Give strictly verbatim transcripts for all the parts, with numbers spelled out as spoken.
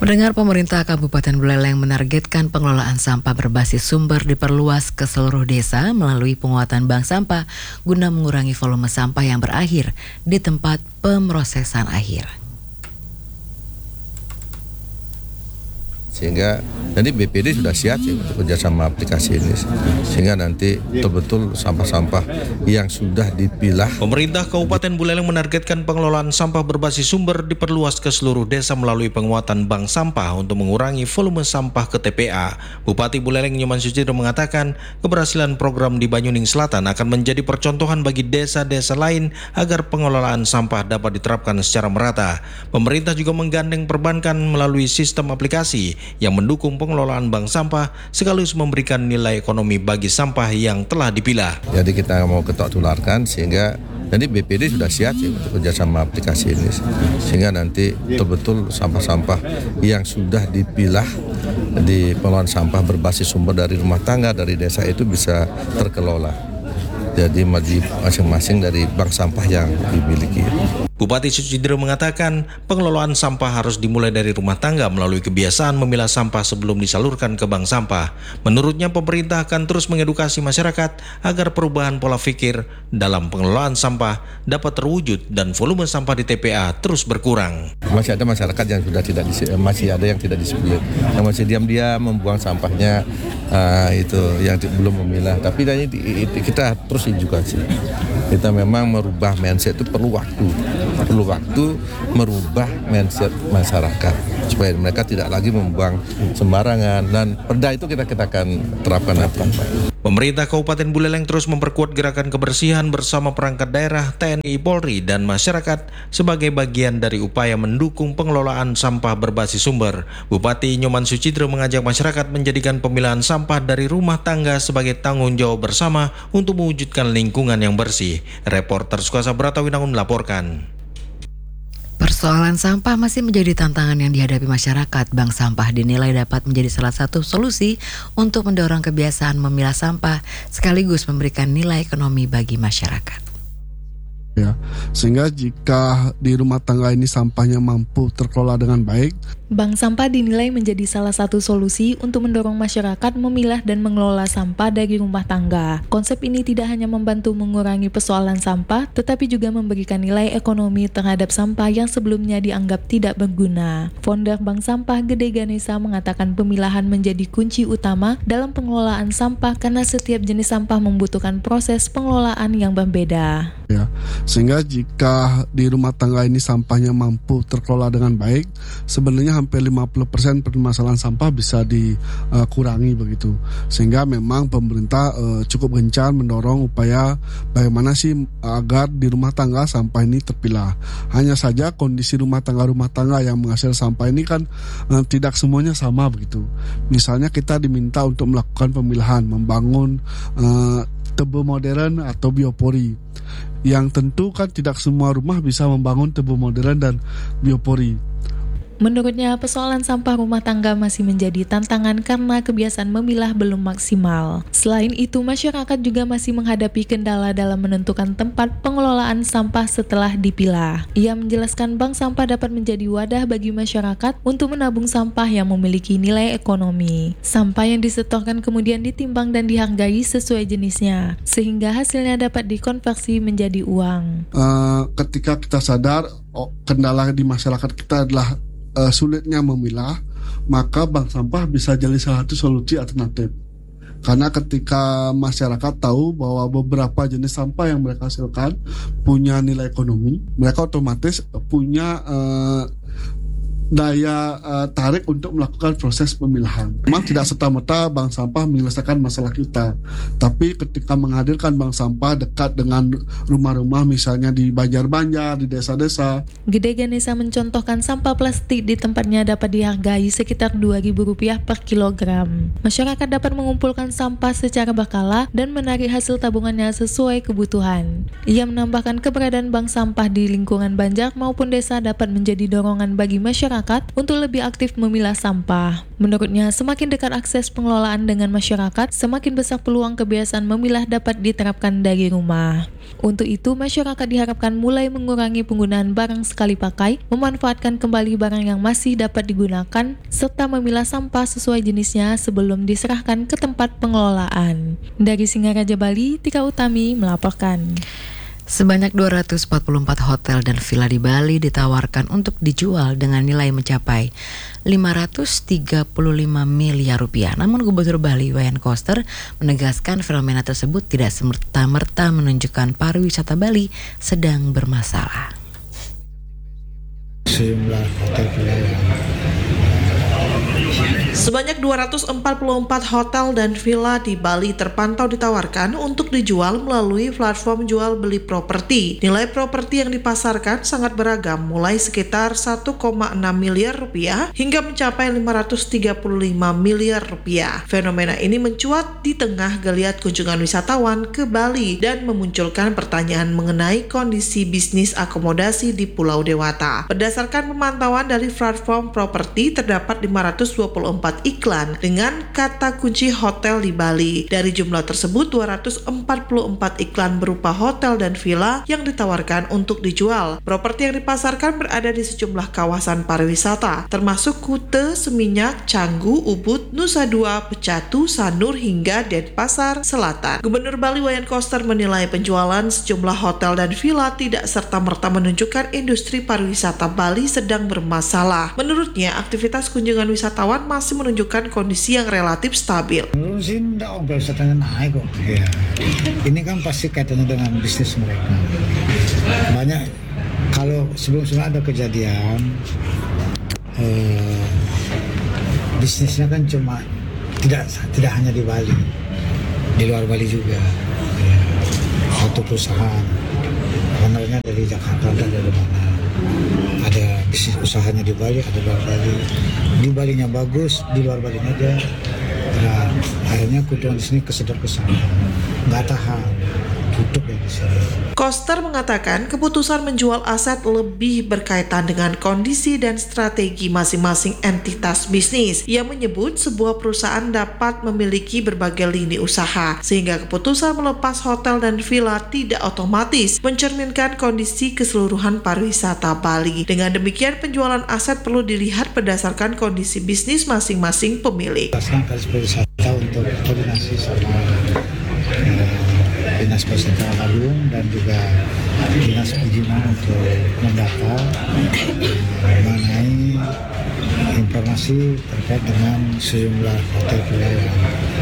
Mendengar pemerintah Kabupaten Buleleng menargetkan pengelolaan sampah berbasis sumber diperluas ke seluruh desa melalui penguatan bank sampah guna mengurangi volume sampah yang berakhir di tempat pemrosesan akhir. Sehingga nanti B P D sudah siap sih untuk kerjasama aplikasi ini, sehingga nanti betul-betul sampah-sampah yang sudah dipilah. Pemerintah Kabupaten Buleleng menargetkan pengelolaan sampah berbasis sumber diperluas ke seluruh desa melalui penguatan bank sampah untuk mengurangi volume sampah ke T P A. Bupati Buleleng Nyoman Sucitro mengatakan keberhasilan program di Banyuning Selatan akan menjadi percontohan bagi desa-desa lain agar pengelolaan sampah dapat diterapkan secara merata. Pemerintah juga menggandeng perbankan melalui sistem aplikasi yang mendukung pengelolaan bank sampah sekaligus memberikan nilai ekonomi bagi sampah yang telah dipilah. Jadi kita mau ketok tularkan sehingga nanti B P D sudah siap sih untuk kerjasama aplikasi ini, sehingga nanti betul-betul sampah-sampah yang sudah dipilah di pengelolaan sampah berbasis sumber dari rumah tangga dari desa itu bisa terkelola. Jadi masing-masing dari bank sampah yang dimiliki. Bupati Sucitro mengatakan pengelolaan sampah harus dimulai dari rumah tangga melalui kebiasaan memilah sampah sebelum disalurkan ke bank sampah. Menurutnya pemerintah akan terus mengedukasi masyarakat agar perubahan pola pikir dalam pengelolaan sampah dapat terwujud dan volume sampah di T P A terus berkurang. Masih ada masyarakat yang sudah tidak masih ada yang tidak disiplin, yang masih diam-diam membuang sampahnya uh, itu yang belum memilah. Tapi ini kita terus edukasi. Kita memang merubah mindset itu perlu waktu. Perlu waktu merubah mindset masyarakat supaya mereka tidak lagi membuang sembarangan, dan perda itu kita kita akan terapkan apa. Pemerintah Kabupaten Buleleng terus memperkuat gerakan kebersihan bersama perangkat daerah, T N I, Polri, dan masyarakat sebagai bagian dari upaya mendukung pengelolaan sampah berbasis sumber. Bupati Nyoman Sucitro mengajak masyarakat menjadikan pemilahan sampah dari rumah tangga sebagai tanggung jawab bersama untuk mewujudkan lingkungan yang bersih. Reporter Sukasa Bratawinangun melaporkan. Persoalan sampah masih menjadi tantangan yang dihadapi masyarakat. Bank sampah dinilai dapat menjadi salah satu solusi untuk mendorong kebiasaan memilah sampah sekaligus memberikan nilai ekonomi bagi masyarakat. Ya, sehingga jika di rumah tangga ini sampahnya mampu terkelola dengan baik, bank sampah dinilai menjadi salah satu solusi untuk mendorong masyarakat memilah dan mengelola sampah dari rumah tangga. Konsep ini tidak hanya membantu mengurangi persoalan sampah, tetapi juga memberikan nilai ekonomi terhadap sampah yang sebelumnya dianggap tidak berguna. Founder Bank Sampah Gede Ganesa mengatakan pemilahan menjadi kunci utama dalam pengelolaan sampah karena setiap jenis sampah membutuhkan proses pengelolaan yang berbeda. Ya, sehingga jika di rumah tangga ini sampahnya mampu terkelola dengan baik, sebenarnya hampir lima puluh persen permasalahan sampah bisa dikurangi uh, begitu. Sehingga memang pemerintah uh, cukup gencar mendorong upaya bagaimana sih agar di rumah tangga sampah ini terpilah. Hanya saja kondisi rumah tangga-rumah tangga yang menghasil sampah ini kan uh, tidak semuanya sama begitu. Misalnya kita diminta untuk melakukan pemilahan, membangun uh, tebu modern atau biopori. Yang tentu kan tidak semua rumah bisa membangun tebu modern dan biopori. Menurutnya, persoalan sampah rumah tangga masih menjadi tantangan karena kebiasaan memilah belum maksimal. Selain itu, masyarakat juga masih menghadapi kendala dalam menentukan tempat pengelolaan sampah setelah dipilah. Ia menjelaskan bank sampah dapat menjadi wadah bagi masyarakat untuk menabung sampah yang memiliki nilai ekonomi. Sampah yang disetorkan kemudian ditimbang dan dihargai sesuai jenisnya, sehingga hasilnya dapat dikonversi menjadi uang. Uh, ketika kita sadar oh, kendala di masyarakat kita adalah Uh, sulitnya memilah, maka bank sampah bisa jadi salah satu solusi alternatif. Karena ketika masyarakat tahu bahwa beberapa jenis sampah yang mereka hasilkan punya nilai ekonomi, mereka otomatis punya uh, daya uh, tarik untuk melakukan proses pemilahan. Memang tidak serta-merta bank sampah menyelesaikan masalah kita, tapi ketika menghadirkan bank sampah dekat dengan rumah-rumah, misalnya di banjar-banjar, di desa-desa. Gede Ganesa mencontohkan sampah plastik di tempatnya dapat dihargai sekitar dua ribu rupiah per kilogram. Masyarakat dapat mengumpulkan sampah secara berkala dan menarik hasil tabungannya sesuai kebutuhan. Ia menambahkan keberadaan bank sampah di lingkungan banjar maupun desa dapat menjadi dorongan bagi masyarakat masyarakat untuk lebih aktif memilah sampah. Menurutnya, semakin dekat akses pengelolaan dengan masyarakat, semakin besar peluang kebiasaan memilah dapat diterapkan dari rumah. Untuk itu, masyarakat diharapkan mulai mengurangi penggunaan barang sekali pakai, memanfaatkan kembali barang yang masih dapat digunakan, serta memilah sampah sesuai jenisnya sebelum diserahkan ke tempat pengelolaan. Dari Singaraja, Bali, Tika Utami melaporkan. Sebanyak dua ratus empat puluh empat hotel dan villa di Bali ditawarkan untuk dijual dengan nilai mencapai lima ratus tiga puluh lima miliar rupiah. Namun Gubernur Bali Wayan Koster menegaskan fenomena tersebut tidak serta-merta menunjukkan pariwisata Bali sedang bermasalah. Sejumlah hotel villa yang Sebanyak dua ratus empat puluh empat hotel dan villa di Bali terpantau ditawarkan untuk dijual melalui platform jual beli properti. Nilai properti yang dipasarkan sangat beragam, mulai sekitar satu koma enam miliar rupiah hingga mencapai lima ratus tiga puluh lima miliar rupiah. Fenomena ini mencuat di tengah geliat kunjungan wisatawan ke Bali dan memunculkan pertanyaan mengenai kondisi bisnis akomodasi di Pulau Dewata. Berdasarkan pemantauan dari platform properti, terdapat lima ratus dua puluh empat iklan dengan kata kunci hotel di Bali. Dari jumlah tersebut, dua ratus empat puluh empat iklan berupa hotel dan villa yang ditawarkan untuk dijual. Properti yang dipasarkan berada di sejumlah kawasan pariwisata, termasuk Kute, Seminyak, Canggu, Ubud, Nusa Dua, Pecatu, Sanur, hingga Denpasar Selatan. Gubernur Bali Wayan Koster menilai penjualan sejumlah hotel dan villa tidak serta-merta menunjukkan industri pariwisata Bali sedang bermasalah. Menurutnya, aktivitas kunjungan wisatawan masih menunjukkan kondisi yang relatif stabil. menurut sih enggak, oh, wisatanya naik kok. Ya. Ini kan pasti kaitannya dengan bisnis mereka. Banyak kalau sebelum-sebelum ada kejadian eh, bisnisnya kan cuma tidak tidak hanya di Bali, di luar Bali juga. Ya. Satu perusahaan, ownernya dari Jakarta dan dari mana. Ada bisnis usahanya di Bali, ada di luar Bali. Di Balinya bagus, di luar Balinya aja. Nah, akhirnya kunjungan di sini kesedot ke sana, nggak tahan, tutup ya di sini. Koster mengatakan keputusan menjual aset lebih berkaitan dengan kondisi dan strategi masing-masing entitas bisnis. Ia menyebut sebuah perusahaan dapat memiliki berbagai lini usaha, sehingga keputusan melepas hotel dan villa tidak otomatis mencerminkan kondisi keseluruhan pariwisata Bali. Dengan demikian, penjualan aset perlu dilihat berdasarkan kondisi bisnis masing-masing pemilik. Pasang Kalis Pariwisata untuk koordinasi sama eh, Dinas Pariwisata Agung dan juga Dinas Perizinan untuk mendata mengenai informasi terkait dengan sejumlah hotel villa yang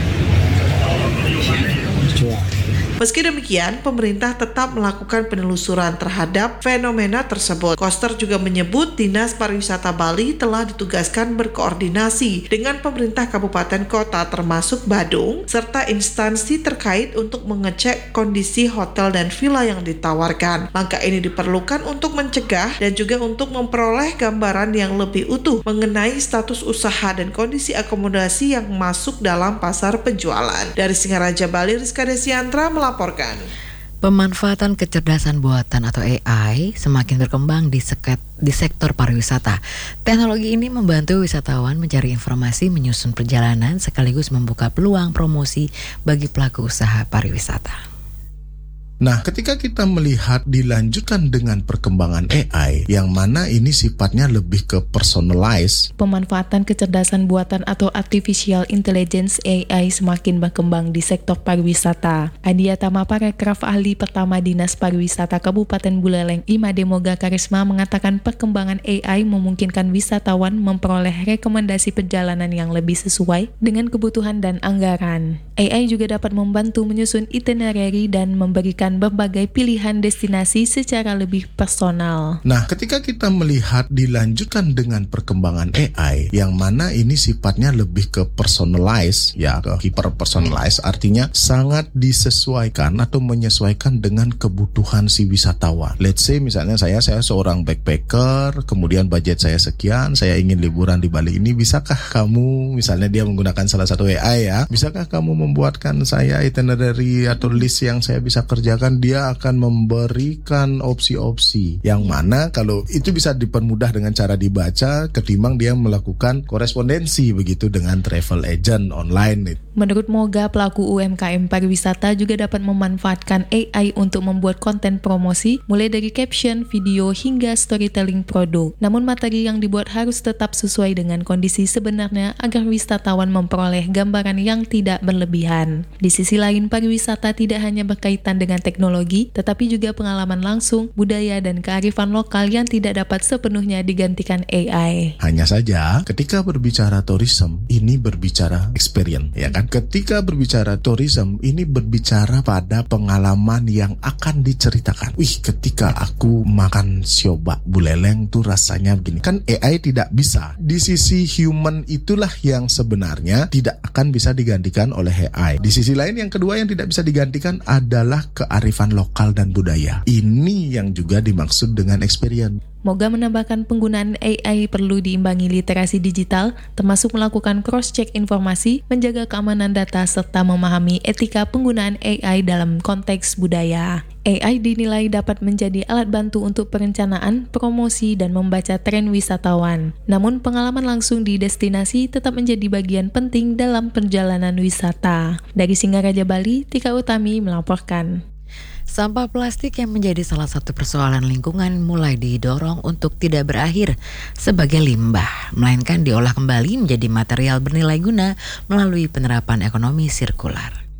dijual. Meski demikian, pemerintah tetap melakukan penelusuran terhadap fenomena tersebut. Koster juga menyebut Dinas Pariwisata Bali telah ditugaskan berkoordinasi dengan pemerintah kabupaten kota termasuk Badung, serta instansi terkait untuk mengecek kondisi hotel dan villa yang ditawarkan. Langkah ini diperlukan untuk mencegah dan juga untuk memperoleh gambaran yang lebih utuh mengenai status usaha dan kondisi akomodasi yang masuk dalam pasar penjualan. Dari Singaraja, Bali, Rizka Desiantra melaporkan. Laporkan. Pemanfaatan kecerdasan buatan atau A I semakin berkembang di, seket, di sektor pariwisata. Teknologi ini membantu wisatawan mencari informasi, menyusun perjalanan, sekaligus membuka peluang promosi bagi pelaku usaha pariwisata. Nah, ketika kita melihat dilanjutkan dengan perkembangan A I, yang mana ini sifatnya lebih ke personalized. Pemanfaatan kecerdasan buatan atau artificial intelligence A I semakin berkembang di sektor pariwisata. Adia Tama, Parekraf Ahli Pertama Dinas Pariwisata Kabupaten Buleleng, Imade Moga Karisma, mengatakan perkembangan A I memungkinkan wisatawan memperoleh rekomendasi perjalanan yang lebih sesuai dengan kebutuhan dan anggaran. A I juga dapat membantu menyusun itinerary dan memberikan berbagai pilihan destinasi secara lebih personal. Nah, ketika kita melihat dilanjutkan dengan perkembangan A I, yang mana ini sifatnya lebih ke personalized, ya ke hyper personalized, artinya sangat disesuaikan atau menyesuaikan dengan kebutuhan si wisatawan. Let's say misalnya saya saya seorang backpacker, kemudian budget saya sekian, saya ingin liburan di Bali ini, bisakah kamu, misalnya dia menggunakan salah satu A I ya, bisakah kamu membuatkan saya itinerary atau list yang saya bisa kerjakan. Dia akan memberikan opsi-opsi yang mana kalau itu bisa dipermudah dengan cara dibaca ketimbang dia melakukan korespondensi begitu dengan travel agent online. Menurut Moga, pelaku U M K M pariwisata juga dapat memanfaatkan A I untuk membuat konten promosi mulai dari caption, video hingga storytelling produk. Namun materi yang dibuat harus tetap sesuai dengan kondisi sebenarnya agar wisatawan memperoleh gambaran yang tidak berlebihan. Di sisi lain, pariwisata tidak hanya berkaitan dengan teknologi, tetapi juga pengalaman langsung, budaya, dan kearifan lokal yang tidak dapat sepenuhnya digantikan A I. Hanya saja, ketika berbicara tourism, ini berbicara experience, ya kan? Ketika berbicara tourism, ini berbicara pada pengalaman yang akan diceritakan. Wih, ketika aku makan siobak buleleng tuh rasanya begini. Kan A I tidak bisa. Di sisi human itulah yang sebenarnya tidak akan bisa digantikan oleh A I. Di sisi lain, yang kedua yang tidak bisa digantikan adalah kearifan lokal dan budaya. Ini yang juga dimaksud dengan experience. Moga menambahkan penggunaan A I perlu diimbangi literasi digital, termasuk melakukan cross-check informasi, menjaga keamanan data, serta memahami etika penggunaan A I dalam konteks budaya. A I dinilai dapat menjadi alat bantu untuk perencanaan, promosi, dan membaca tren wisatawan. Namun pengalaman langsung di destinasi tetap menjadi bagian penting dalam perjalanan wisata. Dari Singaraja, Bali, Tika Utami melaporkan. Sampah plastik yang menjadi salah satu persoalan lingkungan mulai didorong untuk tidak berakhir sebagai limbah, melainkan diolah kembali menjadi material bernilai guna melalui penerapan ekonomi sirkular.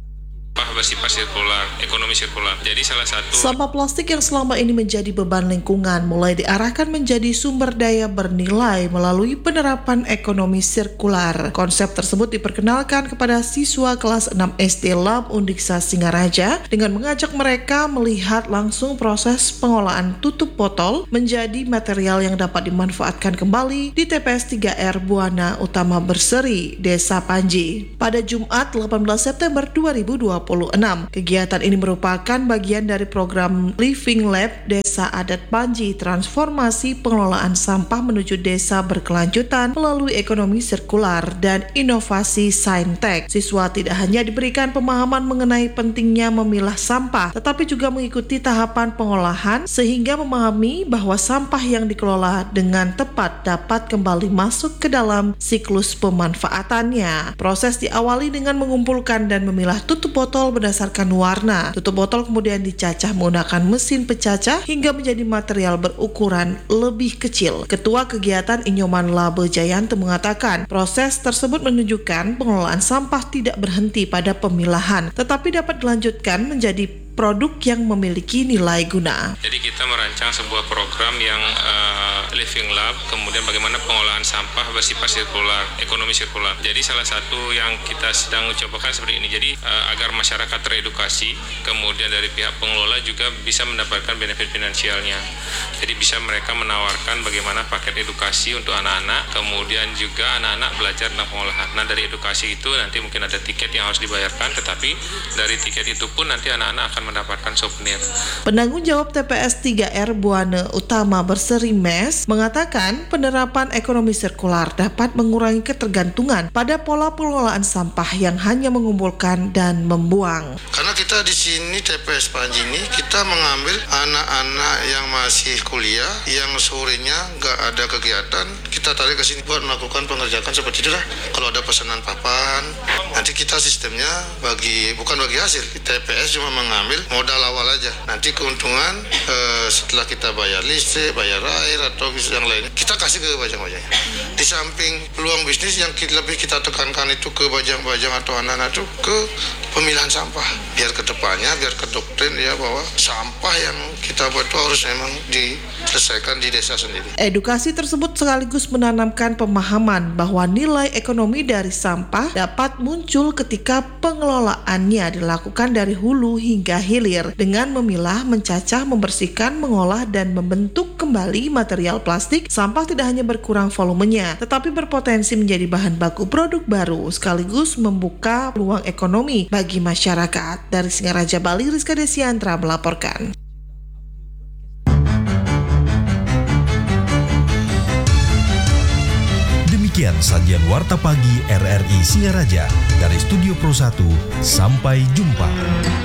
Bersifat sirkular, ekonomi sirkular. Jadi salah satu sampah plastik yang selama ini menjadi beban lingkungan mulai diarahkan menjadi sumber daya bernilai melalui penerapan ekonomi sirkular. Konsep tersebut diperkenalkan kepada siswa kelas enam S D Lab Undiksa Singaraja dengan mengajak mereka melihat langsung proses pengolahan tutup botol menjadi material yang dapat dimanfaatkan kembali di T P S tiga R Buana Utama Berseri, Desa Panji. Pada Jumat delapan belas September dua ribu dua puluh enam. Kegiatan ini merupakan bagian dari program Living Lab Desa Adat Panji, transformasi pengelolaan sampah menuju desa berkelanjutan melalui ekonomi sirkular dan inovasi saintek. Siswa tidak hanya diberikan pemahaman mengenai pentingnya memilah sampah, tetapi juga mengikuti tahapan pengolahan sehingga memahami bahwa sampah yang dikelola dengan tepat dapat kembali masuk ke dalam siklus pemanfaatannya. Proses diawali dengan mengumpulkan dan memilah tutup botol berdasarkan warna. Tutup botol kemudian dicacah menggunakan mesin pecacah hingga menjadi material berukuran lebih kecil. Ketua kegiatan Inyoman Labe Jayanto mengatakan, proses tersebut menunjukkan pengelolaan sampah tidak berhenti pada pemilahan, tetapi dapat dilanjutkan menjadi produk yang memiliki nilai guna. Jadi kita merancang sebuah program yang uh, Living Lab, kemudian bagaimana pengolahan sampah bersifat sirkular, ekonomi sirkular. Jadi salah satu yang kita sedang ucapkan seperti ini. Jadi uh, agar masyarakat teredukasi, kemudian dari pihak pengelola juga bisa mendapatkan benefit finansialnya. Jadi bisa mereka menawarkan bagaimana paket edukasi untuk anak-anak, kemudian juga anak-anak belajar tentang pengolahan. Nah dari edukasi itu nanti mungkin ada tiket yang harus dibayarkan, tetapi dari tiket itu pun nanti anak-anak akan mendapatkan souvenir. Penanggung jawab T P S tiga R Buana Utama Berseri M E S mengatakan penerapan ekonomi sirkular dapat mengurangi ketergantungan pada pola pengelolaan sampah yang hanya mengumpulkan dan membuang. Karena kita di sini T P S Panji ini kita mengambil anak-anak yang masih kuliah yang sorenya nggak ada kegiatan, kita tarik ke sini buat melakukan pengerjaan seperti itu lah. Kalau ada pesanan papan, nanti kita sistemnya bagi bukan bagi hasil, T P S cuma mengambil modal awal aja. Nanti keuntungan eh, setelah kita bayar listrik, bayar air atau yang lainnya, kita kasih ke bajang-bajangnya. Di samping peluang bisnis yang kita, lebih kita tekankan itu ke bajang-bajang atau anak-anak itu ke pemilahan sampah. Biar ke depannya, biar ke doktrin ya bahwa sampah yang kita buat itu harus memang diselesaikan di desa sendiri. Edukasi tersebut sekaligus menanamkan pemahaman bahwa nilai ekonomi dari sampah dapat muncul ketika pengelolaannya dilakukan dari hulu hingga hilir dengan memilah, mencacah, membersihkan, mengolah, dan membentuk kembali material plastik. Sampah tidak hanya berkurang volumenya, tetapi berpotensi menjadi bahan baku produk baru, sekaligus membuka peluang ekonomi bagi masyarakat. Dari Singaraja, Bali, Rizka Desiantra melaporkan. Demikian sajian Warta Pagi R R I Singaraja dari Studio Pro satu. Sampai jumpa.